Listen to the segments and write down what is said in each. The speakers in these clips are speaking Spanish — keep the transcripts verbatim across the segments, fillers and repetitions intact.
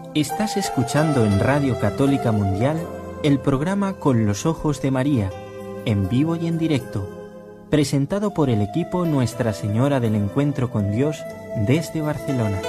Estás escuchando en Radio Católica Mundial el programa Con los Ojos de María, en vivo y en directo, presentado por el equipo Nuestra Señora del Encuentro con Dios desde Barcelona.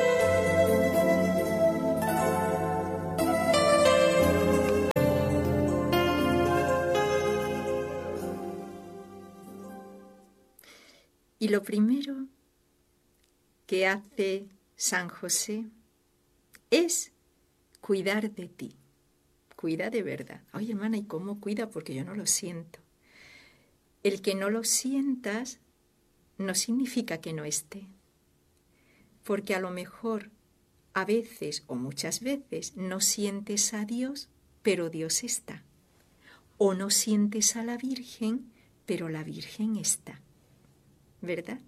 Y lo primero que hace San José es cuidar de ti. Cuida de verdad. Ay, hermana, ¿y cómo cuida? Porque yo no lo siento. El que no lo sientas no significa que no esté. Porque a lo mejor, a veces o muchas veces, no sientes a Dios, pero Dios está. O no sientes a la Virgen, pero la Virgen está. ¿Verdad?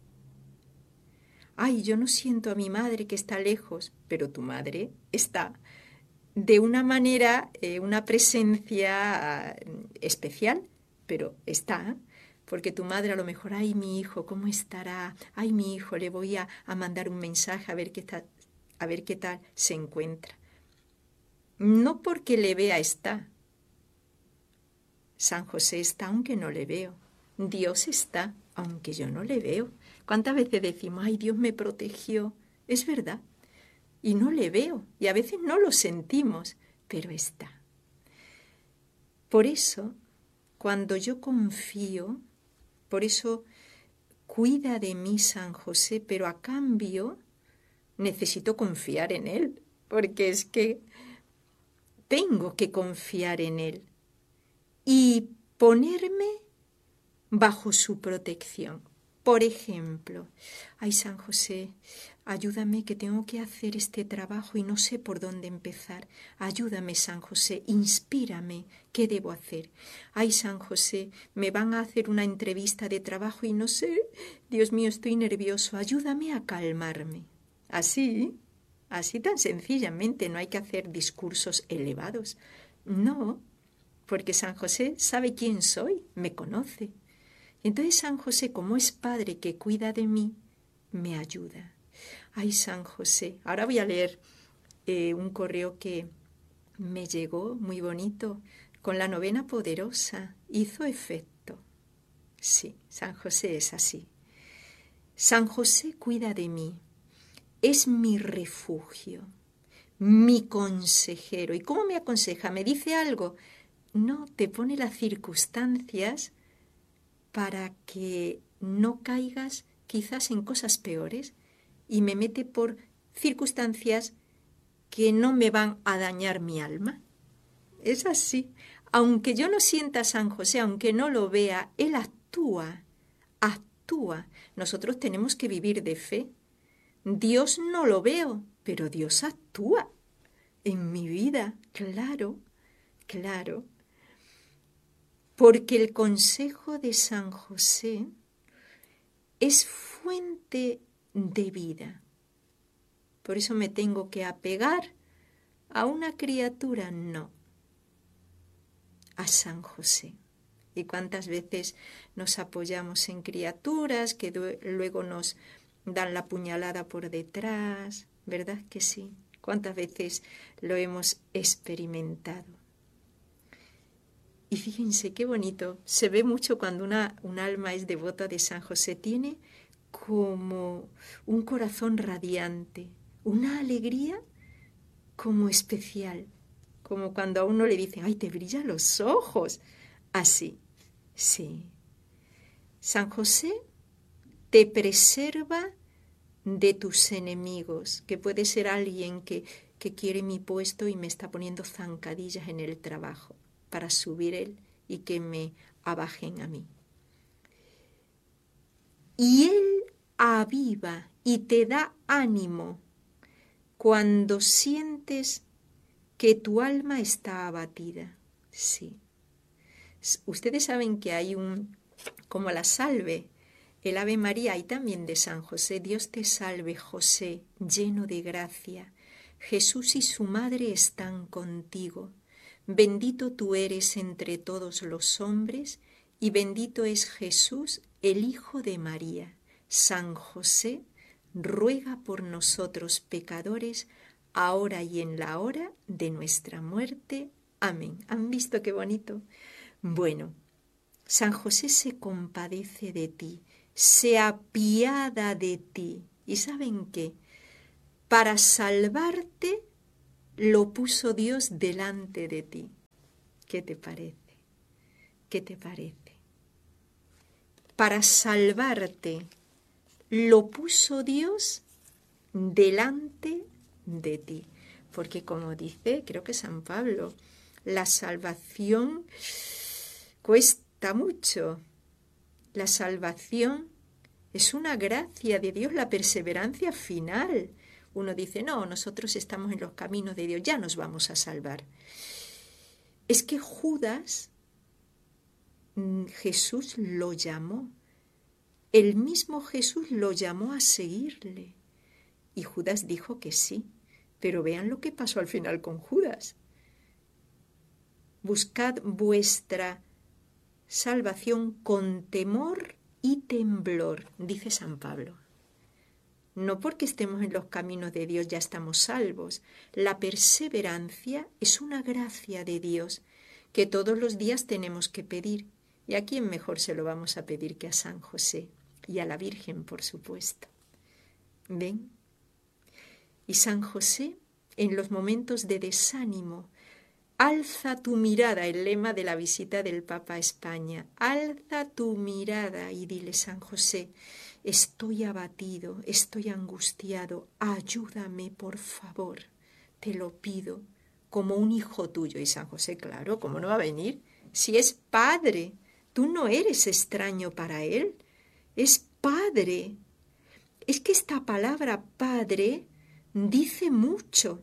Ay, yo no siento a mi madre que está lejos, pero tu madre está de una manera, eh, una presencia uh, especial, pero está, porque tu madre a lo mejor, ay, mi hijo, ¿cómo estará? Ay, mi hijo, le voy a, a mandar un mensaje a ver qué tal, a ver qué tal se encuentra. No porque le vea está. San José está aunque no le veo. Dios está aunque yo no le veo. ¿Cuántas veces decimos, ay, Dios me protegió? Es verdad. Y no le veo. Y a veces no lo sentimos, pero está. Por eso, cuando yo confío, por eso cuida de mí San José, pero a cambio necesito confiar en él, porque es que tengo que confiar en él y ponerme bajo su protección. Por ejemplo, ay, San José, ayúdame que tengo que hacer este trabajo y no sé por dónde empezar. Ayúdame, San José, inspírame, ¿qué debo hacer? Ay, San José, me van a hacer una entrevista de trabajo y no sé, Dios mío, estoy nervioso, ayúdame a calmarme. Así, así tan sencillamente, no hay que hacer discursos elevados. No, porque San José sabe quién soy, me conoce. Entonces San José, como es Padre que cuida de mí, me ayuda. Ay, San José, ahora voy a leer eh, un correo que me llegó muy bonito, con la novena poderosa, hizo efecto. Sí, San José es así. San José cuida de mí, es mi refugio, mi consejero. ¿Y cómo me aconseja? ¿Me dice algo? No, te pone las circunstancias para que no caigas quizás en cosas peores y me mete por circunstancias que no me van a dañar mi alma. Es así. Aunque yo no sienta a San José, aunque no lo vea, él actúa, actúa. Nosotros tenemos que vivir de fe. Dios no lo veo, pero Dios actúa en mi vida, claro, claro. Porque el consejo de San José es fuente de vida. Por eso me tengo que apegar a una criatura, no, a San José. ¿Y cuántas veces nos apoyamos en criaturas que luego nos dan la puñalada por detrás? ¿Verdad que sí? ¿Cuántas veces lo hemos experimentado? Y fíjense qué bonito, se ve mucho cuando una, un alma es devota de San José, tiene como un corazón radiante, una alegría como especial, como cuando a uno le dicen, ¡ay, te brillan los ojos! Así, sí. San José te preserva de tus enemigos, que puede ser alguien que, que quiere mi puesto y me está poniendo zancadillas en el trabajo para subir él y que me abajen a mí. Y él aviva y te da ánimo cuando sientes que tu alma está abatida. Sí. Ustedes saben que hay un, como la salve, el Ave María, y también de San José. Dios te salve, José, lleno de gracia. Jesús y su madre están contigo. Bendito tú eres entre todos los hombres, y bendito es Jesús, el Hijo de María. San José, ruega por nosotros pecadores, ahora y en la hora de nuestra muerte. Amén. ¿Han visto qué bonito? Bueno, San José se compadece de ti, se apiada de ti. ¿Y saben qué? Para salvarte lo puso Dios delante de ti. ¿Qué te parece? ¿Qué te parece? Para salvarte lo puso Dios delante de ti. Porque como dice, creo que San Pablo, la salvación cuesta mucho. La salvación es una gracia de Dios, la perseverancia final. Uno dice, no, nosotros estamos en los caminos de Dios, ya nos vamos a salvar. Es que Judas, Jesús lo llamó. El mismo Jesús lo llamó a seguirle. Y Judas dijo que sí. Pero vean lo que pasó al final con Judas. Buscad vuestra salvación con temor y temblor, dice San Pablo. No porque estemos en los caminos de Dios ya estamos salvos. La perseverancia es una gracia de Dios que todos los días tenemos que pedir. ¿Y a quién mejor se lo vamos a pedir que a San José? Y a la Virgen, por supuesto. ¿Ven? Y San José, en los momentos de desánimo, alza tu mirada, el lema de la visita del Papa a España, alza tu mirada y dile, San José, estoy abatido, estoy angustiado, ayúdame, por favor, te lo pido, como un hijo tuyo. Y San José, claro, ¿cómo no va a venir? Si es padre, tú no eres extraño para él, es padre. Es que esta palabra padre dice mucho.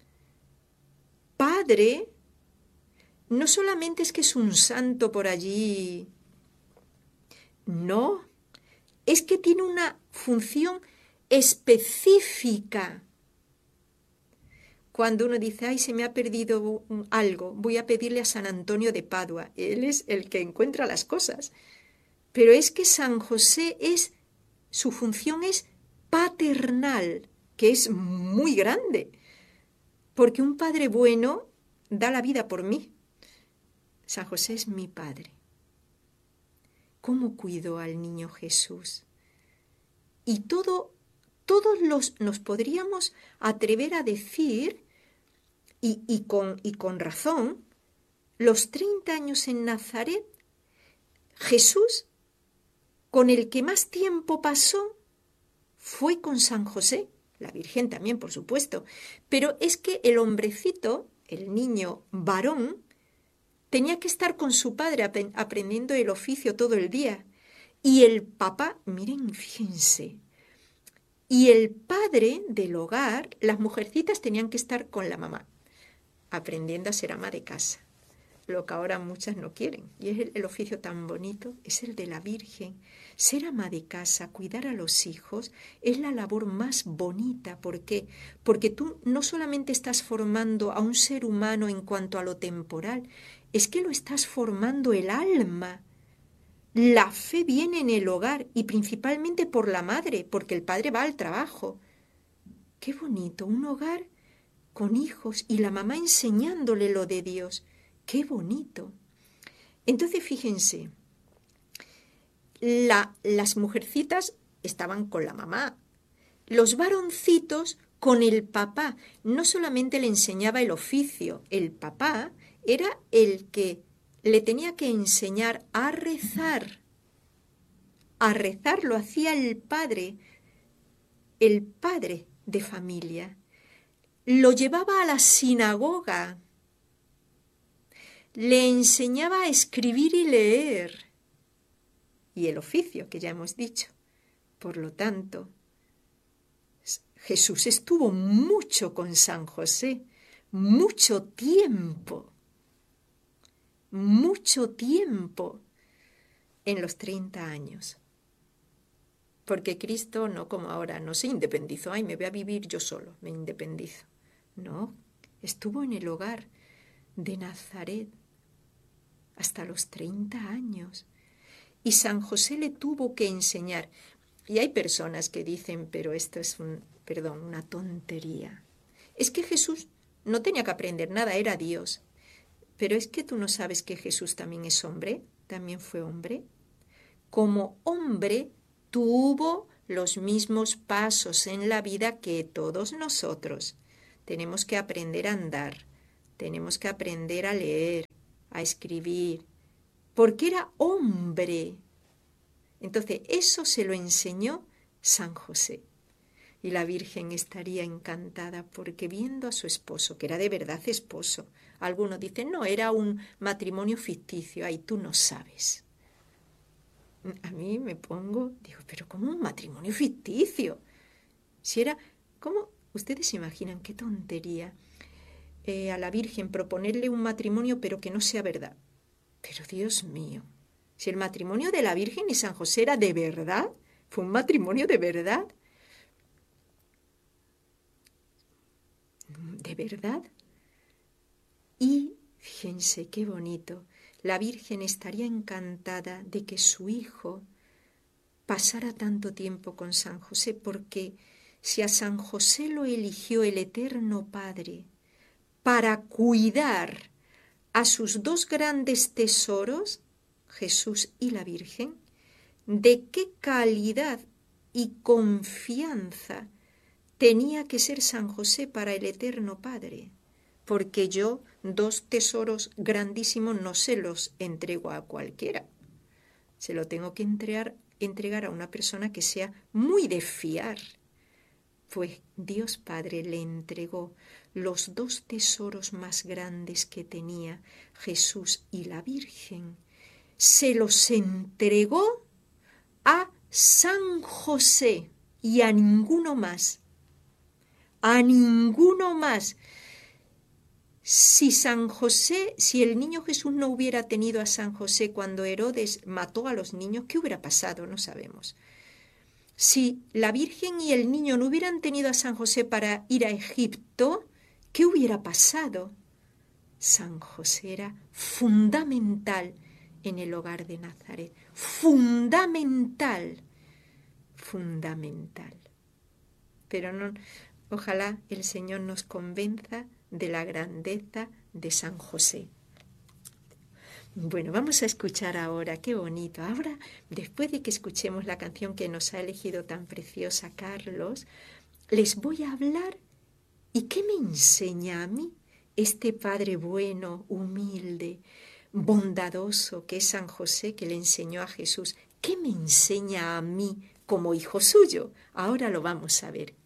Padre no solamente es que es un santo por allí, no, es que tiene una función específica. Cuando uno dice, ay, se me ha perdido algo, voy a pedirle a San Antonio de Padua, él es el que encuentra las cosas. Pero es que San José es, su función es paternal, que es muy grande, porque un padre bueno da la vida por mí. San José es mi padre. ¿Cómo cuidó al niño Jesús? Y todo, todos los, nos podríamos atrever a decir, y, y, con, y con razón, los treinta años en Nazaret, Jesús, con el que más tiempo pasó, fue con San José, la Virgen también, por supuesto, pero es que el hombrecito, el niño varón, tenía que estar con su padre aprendiendo el oficio todo el día. Y el papá, miren, fíjense, y el padre del hogar, las mujercitas tenían que estar con la mamá, aprendiendo a ser ama de casa, lo que ahora muchas no quieren. Y es el, el oficio tan bonito, es el de la Virgen. Ser ama de casa, cuidar a los hijos, es la labor más bonita. ¿Por qué? Porque tú no solamente estás formando a un ser humano en cuanto a lo temporal, es que lo estás formando el alma. La fe viene en el hogar y principalmente por la madre, porque el padre va al trabajo. Qué bonito, un hogar con hijos y la mamá enseñándole lo de Dios. Qué bonito. Entonces, fíjense, la, las mujercitas estaban con la mamá, los varoncitos con el papá. No solamente le enseñaba el oficio, el papá era el que le tenía que enseñar a rezar. A rezar lo hacía el padre, el padre de familia. Lo llevaba a la sinagoga. Le enseñaba a escribir y leer. Y el oficio, que ya hemos dicho. Por lo tanto, Jesús estuvo mucho con San José, mucho tiempo. Mucho tiempo en los treinta años. Porque Cristo, no como ahora, no se independizó, ay, me voy a vivir yo solo, me independizo. No, estuvo en el hogar de Nazaret hasta los treinta años. Y San José le tuvo que enseñar. Y hay personas que dicen, pero esto es un, perdón, una tontería. Es que Jesús no tenía que aprender nada, era Dios. Pero es que tú no sabes que Jesús también es hombre, también fue hombre. Como hombre tuvo los mismos pasos en la vida que todos nosotros. Tenemos que aprender a andar, tenemos que aprender a leer, a escribir, porque era hombre. Entonces, eso se lo enseñó San José. Y la Virgen estaría encantada porque viendo a su esposo, que era de verdad esposo, algunos dicen, no, era un matrimonio ficticio, ay, tú no sabes. A mí me pongo, digo, pero ¿cómo un matrimonio ficticio? Si era, ¿cómo? Ustedes se imaginan qué tontería eh, a la Virgen proponerle un matrimonio pero que no sea verdad. Pero Dios mío, si el matrimonio de la Virgen y San José era de verdad, fue un matrimonio de verdad. ¿De verdad? Y fíjense qué bonito. La Virgen estaría encantada de que su hijo pasara tanto tiempo con San José, porque si a San José lo eligió el Eterno Padre para cuidar a sus dos grandes tesoros, Jesús y la Virgen, ¿de qué calidad y confianza tenía que ser San José para el Eterno Padre? Porque yo dos tesoros grandísimos no se los entrego a cualquiera. Se lo tengo que entregar, entregar a una persona que sea muy de fiar. Pues Dios Padre le entregó los dos tesoros más grandes que tenía Jesús y la Virgen. Se los entregó a San José y a ninguno más. A ninguno más. Si San José, si el niño Jesús no hubiera tenido a San José cuando Herodes mató a los niños, ¿qué hubiera pasado? No sabemos. Si la Virgen y el niño no hubieran tenido a San José para ir a Egipto, ¿qué hubiera pasado? San José era fundamental en el hogar de Nazaret. Fundamental. Fundamental. Pero no, ojalá el Señor nos convenza de la grandeza de San José. Bueno, vamos a escuchar ahora, qué bonito. Ahora, después de que escuchemos la canción que nos ha elegido tan preciosa Carlos, les voy a hablar. ¿Y qué me enseña a mí este Padre bueno, humilde, bondadoso que es San José, que le enseñó a Jesús? ¿Qué me enseña a mí como hijo suyo? Ahora lo vamos a ver.